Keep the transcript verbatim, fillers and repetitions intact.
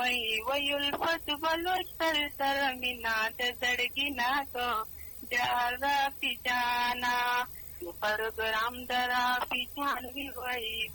وای وای الفت بلوچتر سر مینا د زړګي نا کو جارا پی جانا یو پروګرام درا پی جان وی وای